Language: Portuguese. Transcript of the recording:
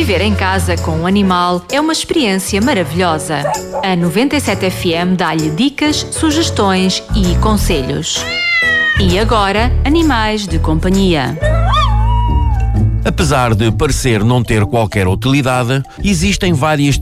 Viver em casa com um animal é uma experiência maravilhosa. A 97 FM dá-lhe dicas, sugestões e conselhos. E agora, animais de companhia. Apesar de parecer não ter qualquer utilidade, existem várias